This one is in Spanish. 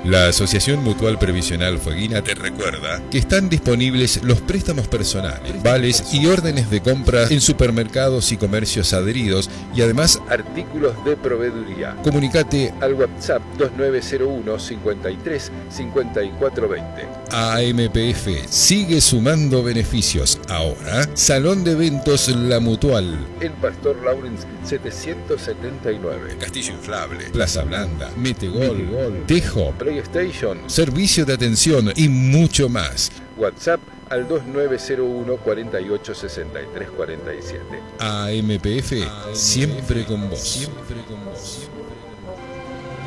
La Asociación Mutual Previsional Fueguina te recuerda que están disponibles los préstamos personales, vales y órdenes de compra en supermercados y comercios adheridos y además artículos de proveeduría. Comunicate al WhatsApp 2901 53 54 20. AMPF sigue sumando beneficios. Ahora, Salón de Eventos La Mutual. El Pastor Lawrence 779. Castillo inflable, Plaza Blanda, Metegol, Tejo, PlayStation, servicio de atención y mucho más. WhatsApp al 2901 48 63 47. AMPF, siempre con vos. Siempre con vos.